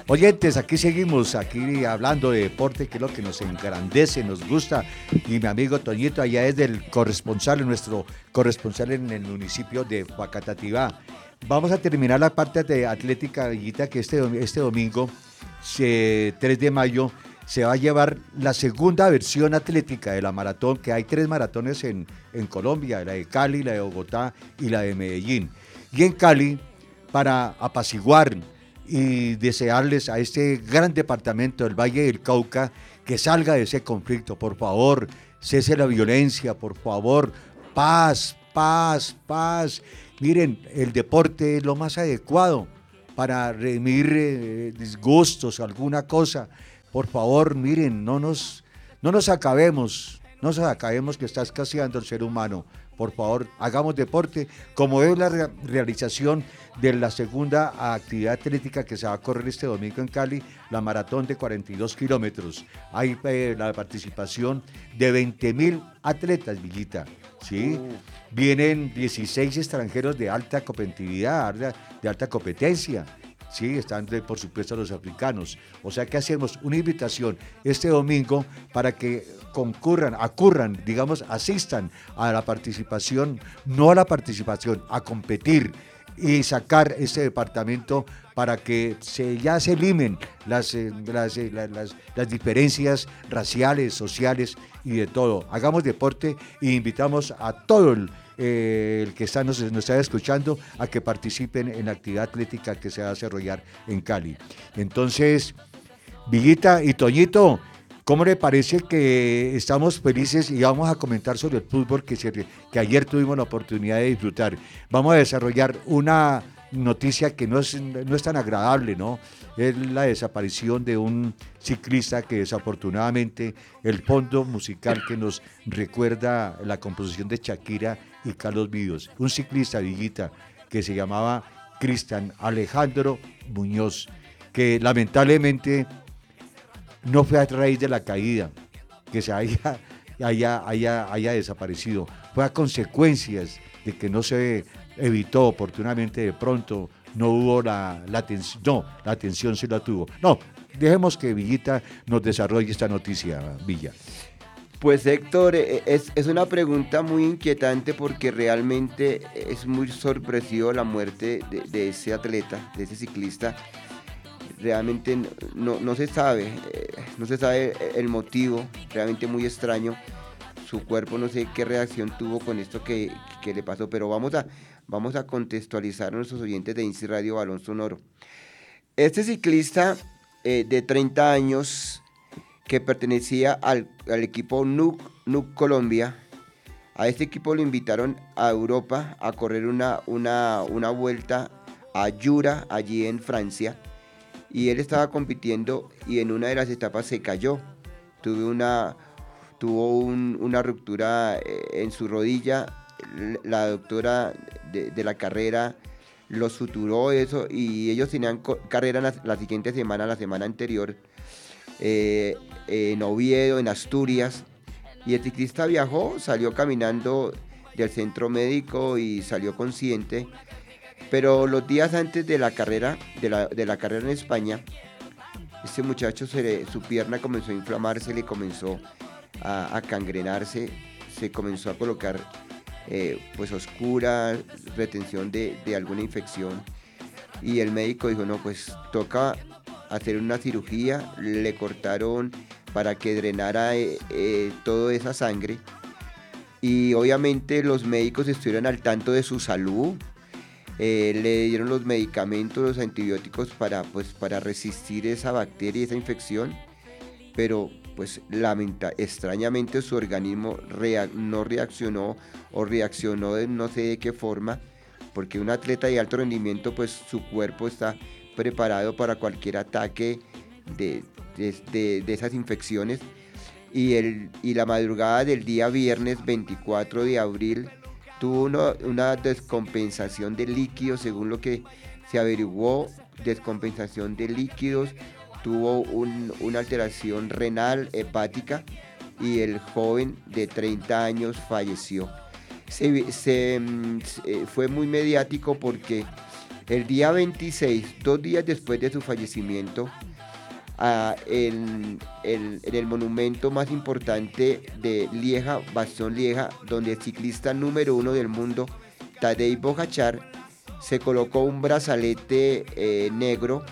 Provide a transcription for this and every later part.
Oyentes, aquí seguimos, aquí hablando de deporte, que es lo que nos engrandece, nos gusta. Y mi amigo Toñito, allá es del corresponsal, nuestro corresponsal en el municipio de Facatativá. Vamos a terminar la parte de atlética, Villita, que este domingo, 3 de mayo, se va a llevar la segunda versión atlética de la maratón, que hay 3 maratones en Colombia, la de Cali, la de Bogotá y la de Medellín. Y en Cali, para apaciguar y desearles a este gran departamento del Valle del Cauca que salga de ese conflicto, por favor, cese la violencia, por favor, paz, paz, paz. Miren, el deporte es lo más adecuado para remir disgustos, alguna cosa. Por favor, miren, no nos acabemos, no nos acabemos que está escaseando el ser humano. Por favor, hagamos deporte, como es la realización de la segunda actividad atlética que se va a correr este domingo en Cali, la maratón de 42 kilómetros. Hay la participación de 20.000 atletas, Villita, ¿sí? Vienen 16 extranjeros de alta competitividad, de alta competencia. Sí, están por supuesto los africanos. O sea que hacemos una invitación este domingo para que acurran, digamos, asistan a la participación, no a la participación, a competir y sacar este departamento para que ya se limen las diferencias raciales, sociales y de todo. Hagamos deporte e invitamos a todo el que nos está escuchando a que participen en la actividad atlética que se va a desarrollar en Cali. Entonces, Villita y Toñito, ¿cómo le parece que estamos felices y vamos a comentar sobre el fútbol que ayer tuvimos la oportunidad de disfrutar? Vamos a desarrollar una noticia que no es tan agradable, ¿no? Es la desaparición de un ciclista que desafortunadamente el fondo musical que nos recuerda la composición de Shakira y Carlos Vives, un ciclista, Villita, que se llamaba Cristian Alejandro Muñoz, que lamentablemente no fue a raíz de la caída que se haya desaparecido, fue a consecuencias de que no se evitó oportunamente, de pronto no hubo la atención, no, la atención sí la tuvo. No, dejemos que Villita nos desarrolle esta noticia, Villa. Pues Héctor, es una pregunta muy inquietante porque realmente es muy sorpresivo la muerte de ese atleta, de ese ciclista. Realmente no se sabe, no se sabe el motivo, realmente muy extraño. Su cuerpo no sé qué reacción tuvo con esto que le pasó, pero vamos a contextualizar a nuestros oyentes de INSI Radio Balón Sonoro. Este ciclista de 30 años que pertenecía al equipo NUC Colombia, a este equipo lo invitaron a Europa a correr una vuelta a Jura, allí en Francia, y él estaba compitiendo y en una de las etapas se cayó, tuvo una ruptura en su rodilla. La doctora de la carrera lo suturó eso y ellos tenían carrera la siguiente semana, la semana anterior, en Oviedo, en Asturias, y el ciclista viajó, salió caminando del centro médico y salió consciente, pero los días antes de la carrera, de la carrera en España, este muchacho su pierna comenzó a inflamarse, le comenzó a cangrenarse, se comenzó a colocar pues oscura, retención de alguna infección, y el médico dijo, no, pues toca hacer una cirugía. Le cortaron para que drenara toda esa sangre, y obviamente los médicos estuvieron al tanto de su salud. Le dieron los medicamentos, los antibióticos para resistir esa bacteria, esa infección, pero pues extrañamente su organismo no reaccionó, o reaccionó de no sé de qué forma, porque un atleta de alto rendimiento, pues su cuerpo está preparado para cualquier ataque de esas infecciones, y la madrugada del día viernes 24 de abril tuvo una descompensación de líquidos, según lo que se averiguó, descompensación de líquidos, tuvo una alteración renal, hepática, y el joven de 30 años falleció. Fue muy mediático porque El día 26, 2 días después de su fallecimiento, en el monumento más importante de Lieja, Bastión Lieja, donde el ciclista número 1 del mundo, Tadej Pogačar, se colocó un brazalete negro,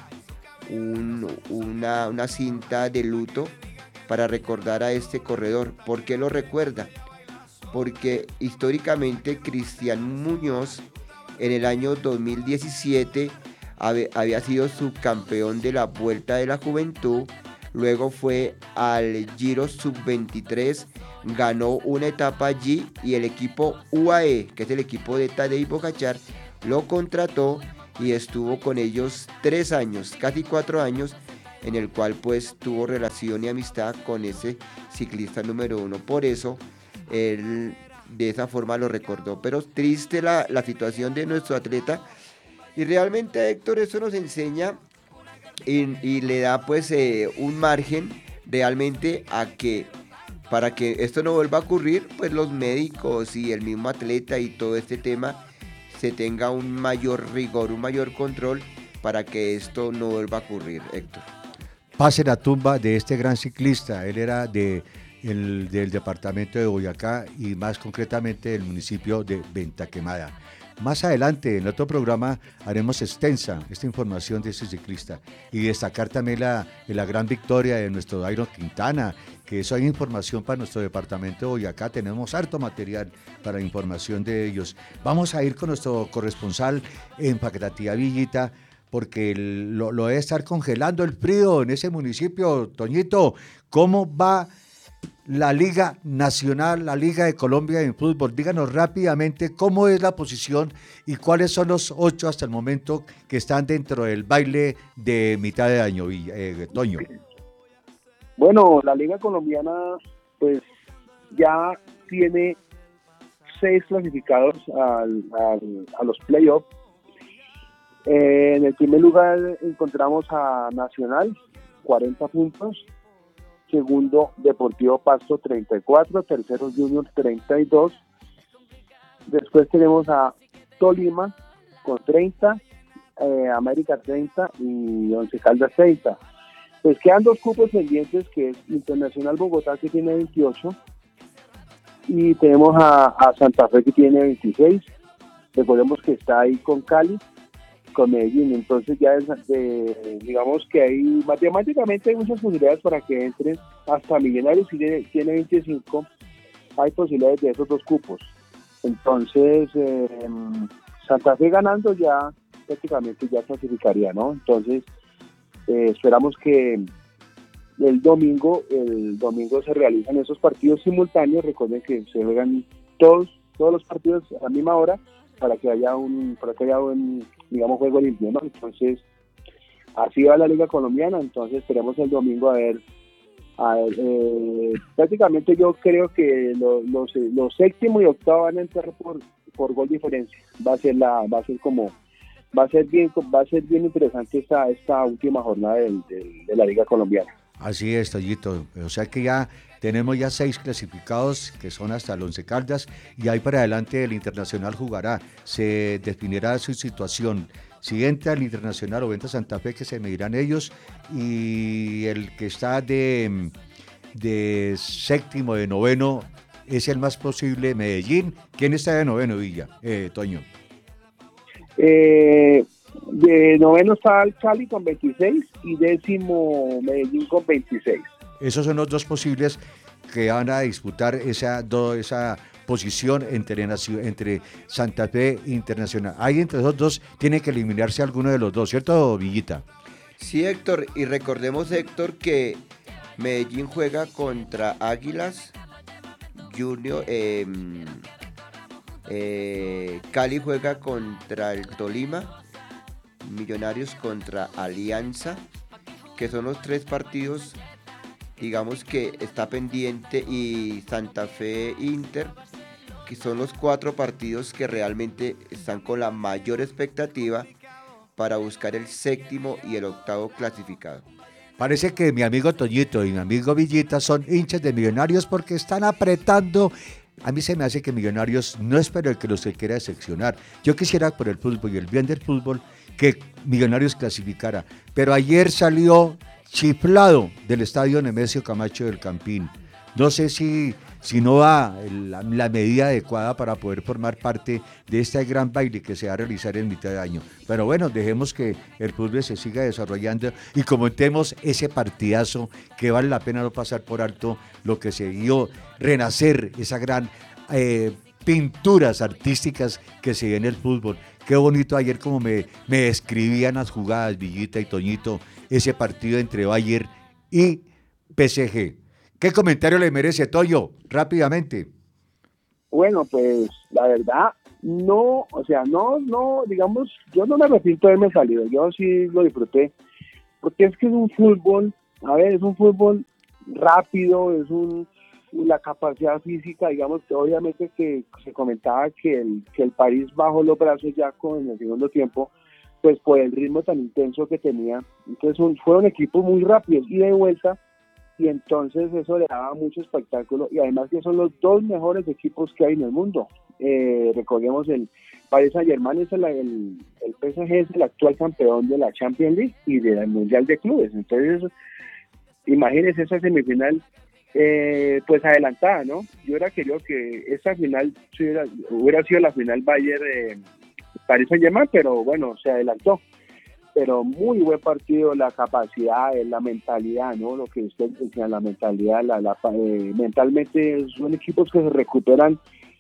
una cinta de luto para recordar a este corredor. ¿Por qué lo recuerda? Porque históricamente Cristian Muñoz en el año 2017 había sido subcampeón de la Vuelta de la Juventud, luego fue al Giro Sub-23, ganó una etapa allí y el equipo UAE, que es el equipo de Tadej Pogačar, lo contrató y estuvo con ellos 3 años, casi 4 años, en el cual pues tuvo relación y amistad con ese ciclista número 1. Por eso él de esa forma lo recordó. Pero triste la situación de nuestro atleta. Y realmente, Héctor, eso nos enseña y le da pues un margen realmente a que para que esto no vuelva a ocurrir, pues los médicos y el mismo atleta y todo este tema se tenga un mayor rigor, un mayor control para que esto no vuelva a ocurrir, Héctor. Pase la tumba de este gran ciclista. Él era del departamento de Boyacá y más concretamente del municipio de Venta Quemada. Más adelante, en otro programa, haremos extensa esta información de este ciclista y destacar también la gran victoria de nuestro Dairo Quintana, que eso hay información para nuestro departamento de Boyacá. Tenemos harto material para información de ellos. Vamos a ir con nuestro corresponsal en Facatativá, Villita, porque lo debe estar congelando el frío en ese municipio. Toñito, ¿cómo va la Liga Nacional, la Liga de Colombia en fútbol? Díganos rápidamente cómo es la posición y cuáles son los 8 hasta el momento que están dentro del baile de mitad de año, Toño. Bueno, la Liga Colombiana pues ya tiene 6 clasificados a los playoffs. En el primer lugar encontramos a Nacional, 40 puntos. Segundo, Deportivo Pasto, 34. Tercero, Junior, 32. Después tenemos a Tolima con 30, América 30 y Once Caldas 30. Pues quedan 2 cupos pendientes, que es Internacional Bogotá, que tiene 28, y tenemos a Santa Fe, que tiene 26. Recordemos que está ahí con Cali, con Medellín. Entonces ya digamos que hay matemáticamente hay muchas posibilidades para que entren. Hasta Millonarios, si tiene 25, hay posibilidades de esos 2 cupos. Entonces Santa Fe ganando ya prácticamente ya clasificaría, ¿no? Entonces esperamos que el domingo se realizan esos partidos simultáneos. Recuerden que se juegan todos los partidos a la misma hora para que haya un digamos juego limpio, ¿no? Entonces así va la Liga Colombiana. Entonces esperemos el domingo a ver, prácticamente yo creo que los séptimo y octavo van a entrar por gol diferencia. Va a ser bien interesante esta última jornada de la Liga Colombiana. Así es, Toyito. O sea que ya tenemos 6 clasificados, que son hasta el Once Caldas, y ahí para adelante el Internacional jugará. Se definirá su situación. Si entra el Internacional o entra Santa Fe, que se medirán ellos, y el que está de séptimo, de noveno, es el más posible Medellín. ¿Quién está de noveno, Villa? Toño. De noveno está el Cali con 26 y décimo Medellín con 26. Esos son los 2 posibles que van a disputar esa posición entre Santa Fe e Internacional. Ahí entre esos 2 tiene que eliminarse alguno de los 2, ¿cierto, Villita? Sí, Héctor, y recordemos, Héctor, que Medellín juega contra Águilas, Junior, Cali juega contra el Tolima, Millonarios contra Alianza, que son los 3 partidos, digamos, que está pendiente, y Santa Fe Inter, que son los 4 partidos que realmente están con la mayor expectativa para buscar el séptimo y el octavo clasificado. Parece que mi amigo Toñito y mi amigo Villita son hinchas de Millonarios porque están apretando. A mí se me hace que Millonarios no es para el que los quiera decepcionar. Yo quisiera, por el fútbol y el bien del fútbol, que Millonarios clasificara. Pero ayer salió chiflado del estadio Nemesio Camacho del Campín. No sé si no va la medida adecuada para poder formar parte de este gran baile que se va a realizar en mitad de año. Pero bueno, dejemos que el fútbol se siga desarrollando y comentemos ese partidazo que vale la pena no pasar por alto lo que se vio renacer, esa gran pinturas artísticas que se ve en el fútbol. Qué bonito ayer como me describían las jugadas, Villita y Toñito, ese partido entre Bayern y PSG. ¿Qué comentario le merece, Toyo? Rápidamente. Bueno, pues la verdad, no, o sea, no, digamos, yo no me arrepiento de haberme salido, yo sí lo disfruté, porque es que es un fútbol, a ver, es un fútbol rápido, la capacidad física, digamos, que obviamente que se comentaba que el París bajó los brazos ya en el segundo tiempo, pues por el ritmo tan intenso que tenía, entonces fueron equipos muy rápidos, ida y vuelta, y entonces eso le daba mucho espectáculo y además que son los dos mejores equipos que hay en el mundo. Recordemos, el Paris Saint-Germain es el PSG es el actual campeón de la Champions League y del Mundial de Clubes, entonces imagínense esa semifinal pues adelantada, ¿no? Yo hubiera querido que esa final hubiera sido la final Bayern Paris Saint-Germain, pero bueno, se adelantó. Pero muy buen partido, la capacidad, la mentalidad, ¿no? Lo que usted decía, la mentalidad, mentalmente son equipos que se recuperan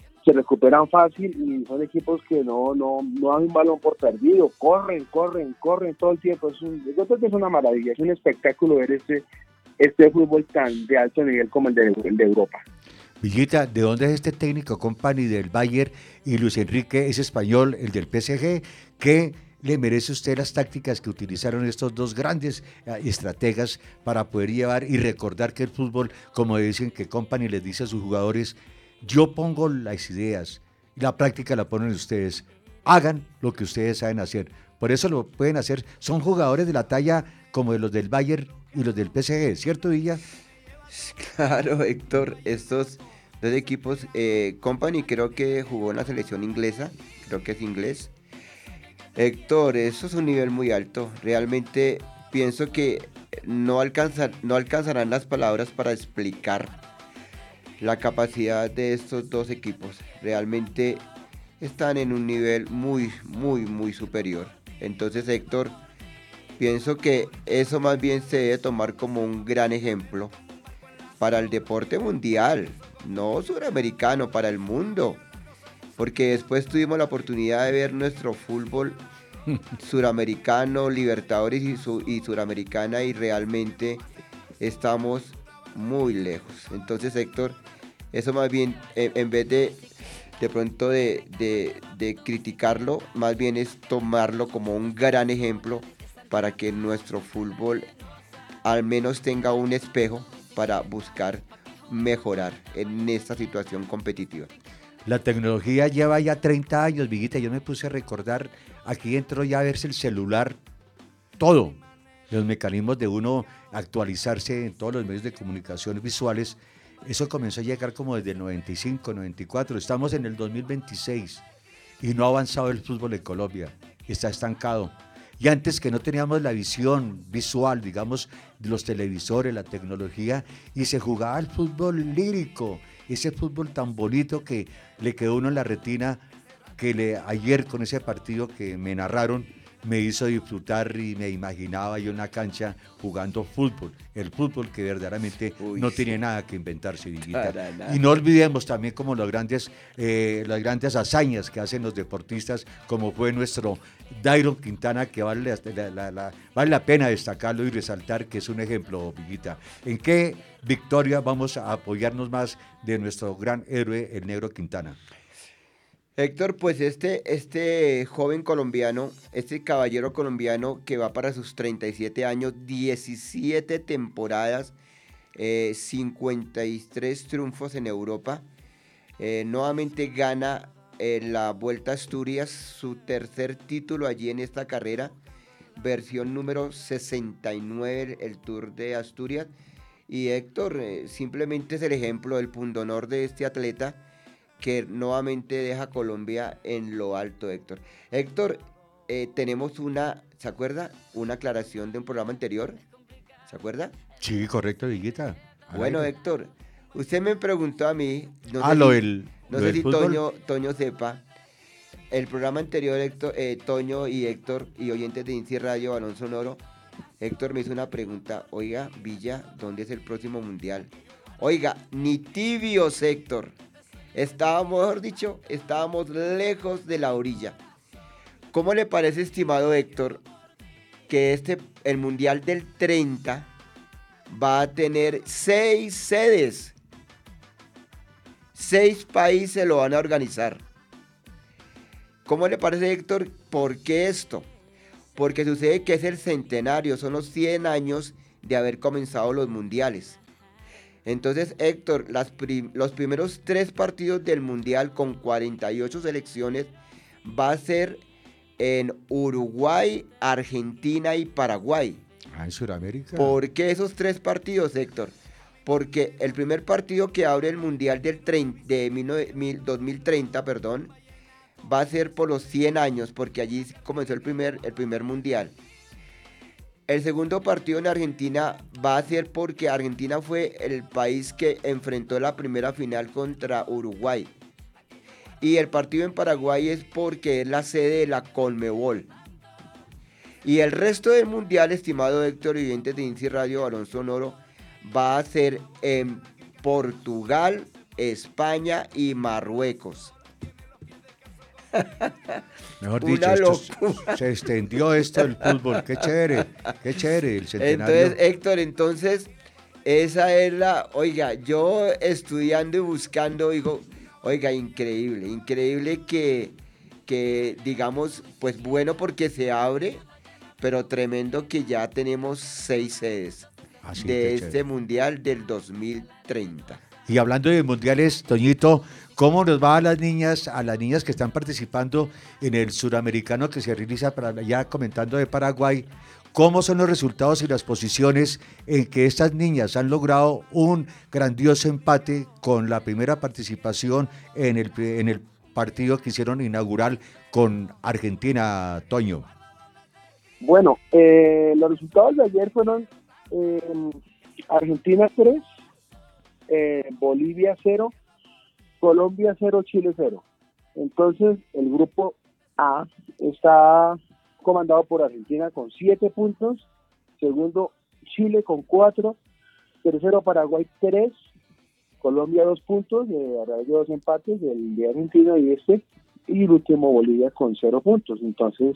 fácil y son equipos que no dan un balón por perdido, corren todo el tiempo. Yo creo que es una maravilla, es un espectáculo ver este fútbol tan de alto nivel como el de Europa. Villita, ¿de dónde es este técnico company del Bayern y Luis Enrique es español, el del PSG? ¿Qué le merece a usted las tácticas que utilizaron estos dos grandes estrategas para poder llevar y recordar que el fútbol, como dicen que company les dice a sus jugadores, yo pongo las ideas y la práctica la ponen ustedes, hagan lo que ustedes saben hacer, por eso lo pueden hacer, son jugadores de la talla como de los del Bayern y los del PSG, ¿cierto, Villa? Claro, Héctor, estos dos equipos, Company creo que jugó en la selección inglesa, creo que es inglés. Héctor, eso es un nivel muy alto, realmente pienso que no alcanzarán las palabras para explicar la capacidad de estos dos equipos, realmente están en un nivel muy superior. Entonces, Héctor, pienso que eso más bien se debe tomar como un gran ejemplo para el deporte mundial, no suramericano, para el mundo. Porque después tuvimos la oportunidad de ver nuestro fútbol suramericano, Libertadores y Suramericana, y realmente estamos muy lejos. Entonces, Héctor, eso más bien, en vez de pronto de criticarlo, más bien es tomarlo como un gran ejemplo para que nuestro fútbol al menos tenga un espejo para buscar mejorar en esta situación competitiva. La tecnología lleva ya 30 años, Viguita. Yo me puse a recordar, aquí entró ya a verse el celular, todo. Los mecanismos de uno actualizarse en todos los medios de comunicación visuales. Eso comenzó a llegar como desde el 95, 94. Estamos en el 2026 y no ha avanzado el fútbol en Colombia. Está estancado. Y antes que no teníamos la visión visual, digamos, de los televisores, la tecnología, y se jugaba el fútbol lírico, ese fútbol tan bonito que le quedó uno en la retina, que ayer con ese partido que me narraron, me hizo disfrutar y me imaginaba yo en una cancha jugando fútbol, el fútbol que verdaderamente no tiene nada que inventarse, Villita. Y no olvidemos también como las grandes hazañas que hacen los deportistas, como fue nuestro Dairon Quintana, que vale la pena destacarlo y resaltar que es un ejemplo, Villita. ¿En qué victoria vamos a apoyarnos más de nuestro gran héroe, el Negro Quintana? Héctor, pues este joven colombiano, este caballero colombiano que va para sus 37 años, 17 temporadas, 53 triunfos en Europa, nuevamente gana la Vuelta a Asturias, su tercer título allí en esta carrera, versión número 69, el Tour de Asturias. Y Héctor, simplemente es el ejemplo del pundonor de este atleta, que nuevamente deja a Colombia en lo alto, Héctor. Héctor, tenemos ¿se acuerda? Una aclaración de un programa anterior, ¿se acuerda? Sí, correcto, Viguita. Bueno, Héctor, usted me preguntó a mí, no sé si Toño sepa, el programa anterior, Héctor, Toño y Héctor y oyentes de INSI Radio, Balón Sonoro, Héctor me hizo una pregunta, oiga, Villa, ¿dónde es el próximo mundial? Oiga, ni tibios, Héctor. Estábamos lejos de la orilla. ¿Cómo le parece, estimado Héctor, que el mundial del 30 va a tener 6 sedes? 6 países lo van a organizar. ¿Cómo le parece, Héctor? ¿Por qué esto? Porque sucede que es el centenario, son los 100 años de haber comenzado los mundiales. Entonces, Héctor, los primeros 3 partidos del mundial con 48 selecciones va a ser en Uruguay, Argentina y Paraguay. En Sudamérica. ¿Por qué esos 3 partidos, Héctor? Porque el primer partido que abre el mundial de 2030, va a ser por los 100 años, porque allí comenzó el primer mundial. El segundo partido en Argentina va a ser porque Argentina fue el país que enfrentó la primera final contra Uruguay. Y el partido en Paraguay es porque es la sede de la Conmebol. Y el resto del mundial, estimado Héctor y oyentes de INSI Radio Balón Sonoro, va a ser en Portugal, España y Marruecos. Mejor dicho, se extendió esto el fútbol. Qué chévere el centenario. Entonces, Héctor, esa es oiga, yo estudiando y buscando, digo, oiga, increíble que digamos, pues bueno porque se abre, pero tremendo que ya tenemos 6 sedes de este mundial del 2030. Y hablando de mundiales, Toñito, ¿cómo nos va a las niñas que están participando en el suramericano que se realiza ya comentando de Paraguay? ¿Cómo son los resultados y las posiciones en que estas niñas han logrado un grandioso empate con la primera participación en el partido que hicieron inaugural con Argentina, Toño? Bueno, los resultados de ayer fueron Argentina 3, Bolivia 0, Colombia 0, Chile 0. Entonces, el grupo A está comandado por Argentina con 7 puntos, segundo Chile con 4, tercero Paraguay 3, Colombia 2 puntos, a través de 2 empates, el de Argentina y el último Bolivia con 0 puntos. Entonces,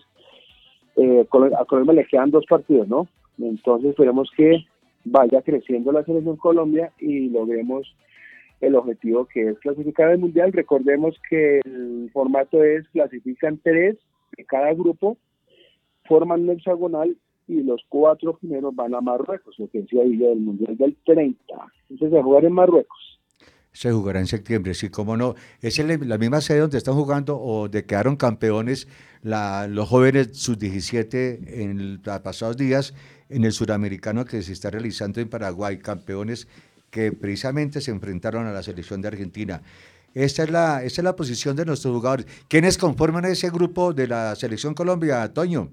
a Colombia le quedan 2 partidos, ¿no? Entonces, esperemos que vaya creciendo la selección Colombia y logremos el objetivo que es clasificar al Mundial. Recordemos que el formato es clasifican 3 de cada grupo, forman un hexagonal y los 4 primeros van a Marruecos, lo que decía Villa del Mundial del 30. Entonces se va a jugar en Marruecos. Se jugará en septiembre, sí, cómo no. Es la misma sede donde están jugando o donde quedaron campeones los jóvenes sub-17 en los pasados días en el suramericano que se está realizando en Paraguay, campeones que precisamente se enfrentaron a la selección de Argentina. Esta es la posición de nuestros jugadores. ¿Quiénes conforman ese grupo de la selección Colombia, Toño?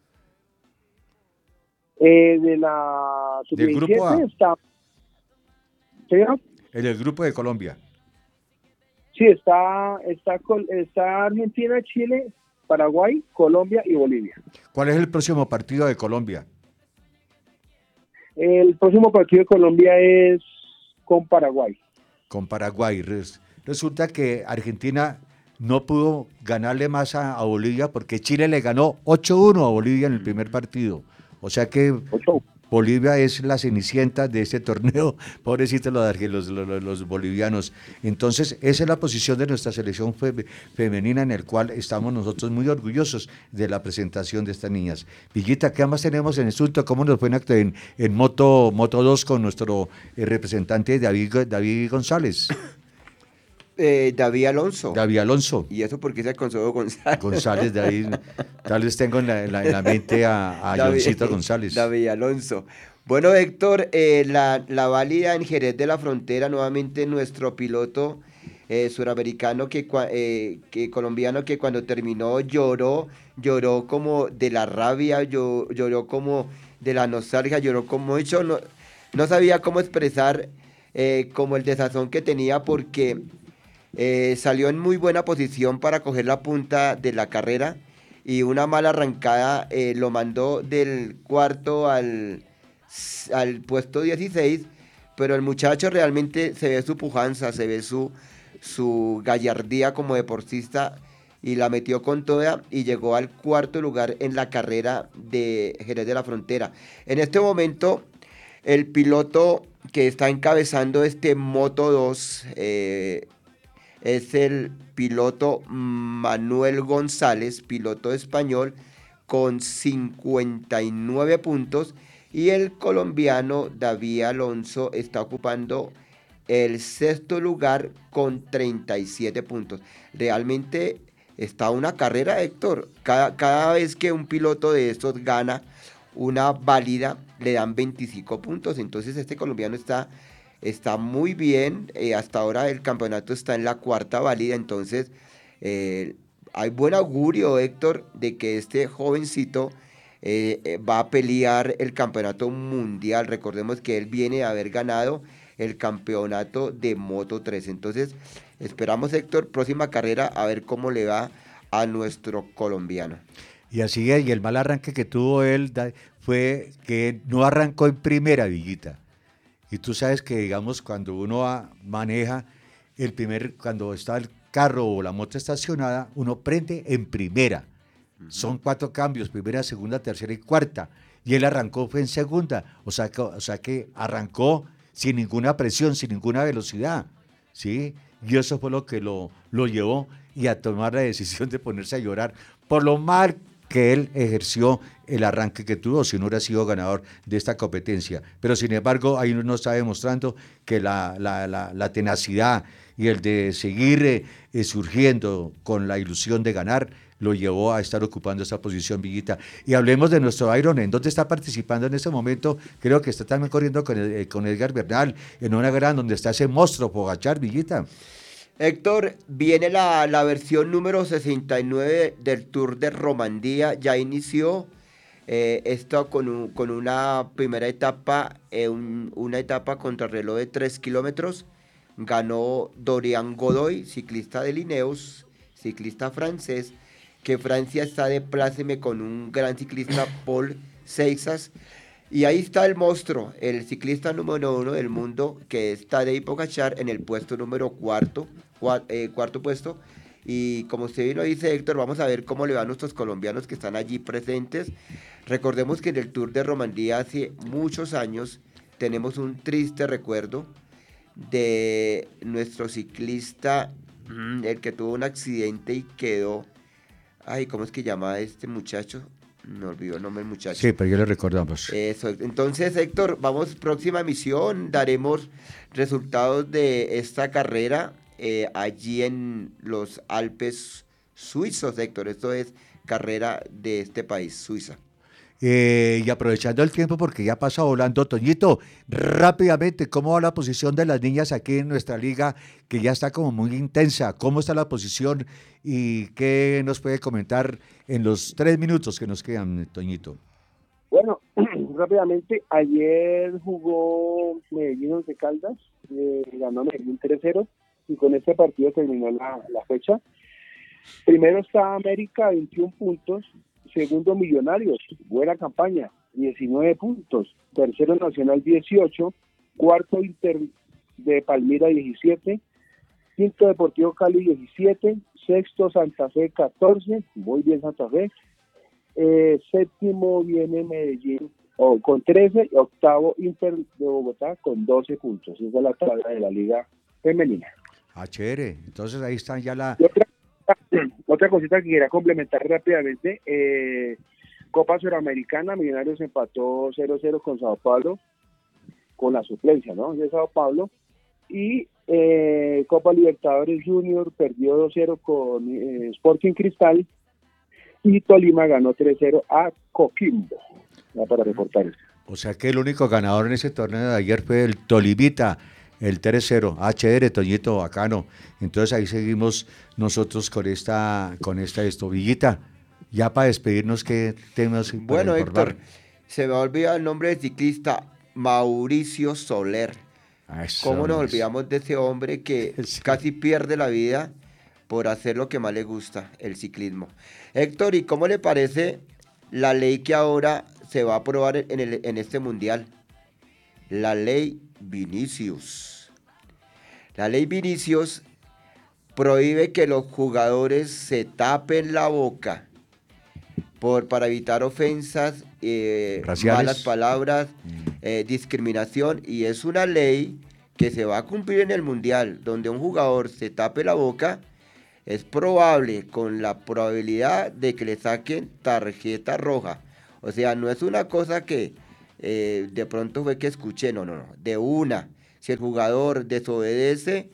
De la del grupo A. ¿Sí? En el grupo de Colombia. Sí, está Argentina, Chile, Paraguay, Colombia y Bolivia. ¿Cuál es el próximo partido de Colombia? El próximo partido de Colombia es con Paraguay. Con Paraguay. Resulta que Argentina no pudo ganarle más a Bolivia porque Chile le ganó 8-1 a Bolivia en el primer partido. O sea que 8. Bolivia es la cenicienta de este torneo, pobrecitos los bolivianos. Entonces, esa es la posición de nuestra selección femenina en el cual estamos nosotros muy orgullosos de la presentación de estas niñas. Villita, ¿qué más tenemos en asunto? ¿Cómo nos fue en Moto 2 con nuestro representante David González? David Alonso. David Alonso. ¿Y eso por qué se consoló González? González, David. Tal vez tengo en la mente a Johncito González. David Alonso. Bueno, Héctor, la válida en Jerez de la Frontera, nuevamente nuestro piloto suramericano que colombiano que cuando terminó lloró como de la rabia, lloró como de la nostalgia, lloró como hecho, no sabía cómo expresar como el desazón que tenía porque salió en muy buena posición para coger la punta de la carrera y una mala arrancada lo mandó del cuarto al puesto 16, pero el muchacho realmente se ve su pujanza, se ve su gallardía como deportista y la metió con toda y llegó al cuarto lugar en la carrera de Jerez de la Frontera. En este momento, el piloto que está encabezando este Moto 2 es el piloto Manuel González, piloto español, con 59 puntos. Y el colombiano David Alonso está ocupando el sexto lugar con 37 puntos. Realmente está una carrera, Héctor. Cada vez que un piloto de estos gana una válida, le dan 25 puntos. Entonces este colombiano está muy bien. Hasta ahora el campeonato está en la cuarta válida. Entonces hay buen augurio, Héctor, de que este jovencito va a pelear el campeonato mundial. Recordemos que él viene a haber ganado el campeonato de Moto 3. Entonces esperamos, Héctor, próxima carrera a ver cómo le va a nuestro colombiano. Y así es, y el mal arranque que tuvo él fue que no arrancó en primera, Villita. Y tú sabes que, digamos, cuando uno maneja, cuando está el carro o la moto estacionada, uno prende en primera. Son 4 cambios, primera, segunda, tercera y cuarta. Y él arrancó, fue en segunda. O sea que arrancó sin ninguna presión, sin ninguna velocidad, ¿sí? Y eso fue lo que lo llevó y a tomar la decisión de ponerse a llorar por lo mal que él ejerció el arranque que tuvo, si no hubiera sido ganador de esta competencia. Pero sin embargo, ahí nos está demostrando que la tenacidad y el de seguir surgiendo con la ilusión de ganar, lo llevó a estar ocupando esa posición, Villita. Y hablemos de nuestro Iron, ¿en dónde está participando en este momento? Creo que está también corriendo con Edgar Bernal, en una gran donde está ese monstruo Pogačar, Villita. Héctor, viene la versión número 69 del Tour de Romandía, ya inició esto con una primera etapa, una etapa contrarreloj de 3 kilómetros, ganó Dorian Godoy, ciclista de Ineos, ciclista francés, que Francia está de pláceme con un gran ciclista, Paul Seixas. Y ahí está el monstruo, el ciclista número 1 del mundo, que es Tadej Pogačar en el puesto número cuarto puesto. Y como usted bien lo dice, Héctor, vamos a ver cómo le van a nuestros colombianos que están allí presentes. Recordemos que en el Tour de Romandía hace muchos años tenemos un triste recuerdo de nuestro ciclista, el que tuvo un accidente y quedó... Ay, ¿cómo es que llama este muchacho? Me olvidó el nombre del muchacho. Sí, pero ya lo recordamos. Eso. Entonces, Héctor, vamos, próxima misión, daremos resultados de esta carrera allí en los Alpes suizos, Héctor. Esto es carrera de este país, Suiza. Y aprovechando el tiempo, porque ya pasa volando, Toñito, rápidamente, ¿cómo va la posición de las niñas aquí en nuestra liga, que ya está como muy intensa? ¿Cómo está la posición y qué nos puede comentar en los 3 minutos que nos quedan, Toñito? Bueno, rápidamente, ayer jugó Medellín Once Caldas, ganó Medellín 3-0 y con este partido terminó la fecha. Primero está América, 21 puntos. Segundo, Millonarios, buena campaña, 19 puntos. Tercero, Nacional, 18. Cuarto, Inter de Palmira, 17. Quinto, Deportivo Cali, 17. Sexto, Santa Fe, 14. Muy bien, Santa Fe. Séptimo viene Medellín con 13. Octavo, Inter de Bogotá, con 12 puntos. Esa es la tabla de la Liga Femenina. Ah, chévere. Entonces ahí están ya la... Otra cosita que quería complementar rápidamente, Copa Suramericana, Millonarios empató 0-0 con Sao Paulo, con la suplencia, ¿no? De Sao Paulo, y Copa Libertadores Junior perdió 2-0 con Sporting Cristal, y Tolima ganó 3-0 a Coquimbo, ya para reportar eso. O sea que el único ganador en ese torneo de ayer fue el Tolimita, El 3-0, chévere, Toñito, bacano. Entonces ahí seguimos nosotros con esta Villita. Ya para despedirnos, ¿qué temas para Bueno, informar? Héctor, se me olvida el nombre del ciclista Mauricio Soler. Eso ¿Cómo nos es. olvidamos de ese hombre que Sí. casi pierde la vida por hacer lo que más le gusta, el ciclismo? Héctor, ¿y cómo le parece la ley que ahora se va a aprobar en este mundial? La ley Vinicius. La ley Vinicius prohíbe que los jugadores se tapen la boca para evitar ofensas, Raciales. malas palabras, discriminación, y es una ley que se va a cumplir en el Mundial, donde un jugador se tape la boca, es probable, con la probabilidad de que le saquen tarjeta roja. O sea, no es una cosa que de pronto fue que escuché, no, de una. Si el jugador desobedece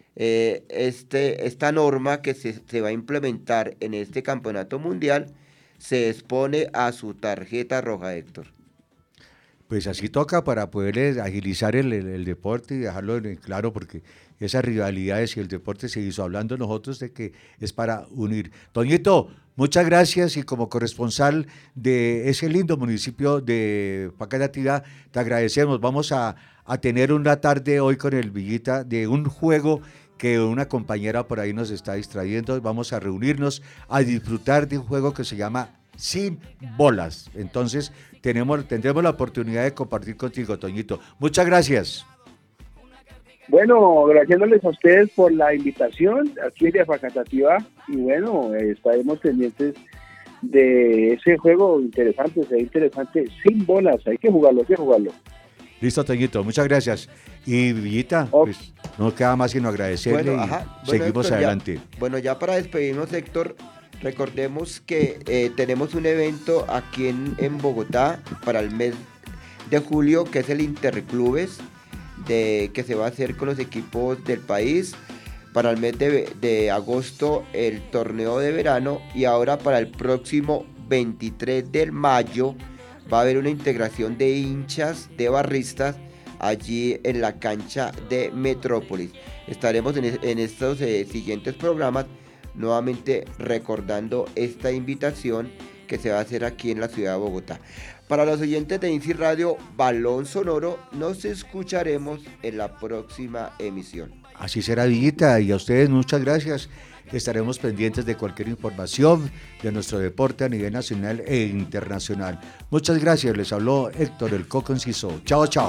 esta norma que se va a implementar en este campeonato mundial, se expone a su tarjeta roja, Héctor. Pues así toca para poder agilizar el deporte y dejarlo en claro, porque esas rivalidades y el deporte se hizo hablando nosotros de que es para unir. Toñito, muchas gracias, y como corresponsal de ese lindo municipio de Facatativá, te agradecemos. Vamos a tener una tarde hoy con el Villita de un juego que una compañera por ahí nos está distrayendo. Vamos a reunirnos a disfrutar de un juego que se llama Sin Bolas. Entonces tendremos la oportunidad de compartir contigo, Toñito. Muchas gracias. Bueno, agradeciéndoles a ustedes por la invitación aquí de Facatativá, y bueno, estaremos pendientes de ese juego interesante, Sin Bolas. Hay que jugarlo. Listo, Toñito, muchas gracias. Y Villita, pues no queda más sino agradecerle seguimos Héctor, adelante. Ya para despedirnos, Héctor, recordemos que tenemos un evento aquí en Bogotá para el mes de julio, que es el Interclubes, que se va a hacer con los equipos del país. Para el mes de agosto, el torneo de verano, y ahora para el próximo 23 de mayo va a haber una integración de hinchas, de barristas, allí en la cancha de Metrópolis. Estaremos en estos siguientes programas nuevamente recordando esta invitación que se va a hacer aquí en la ciudad de Bogotá. Para los oyentes de INSI Radio Balón Sonoro, nos escucharemos en la próxima emisión. Así será, Villita, y a ustedes muchas gracias. Estaremos pendientes de cualquier información de nuestro deporte a nivel nacional e internacional. Muchas gracias, les habló Héctor El Coco Enciso. Chao, chao.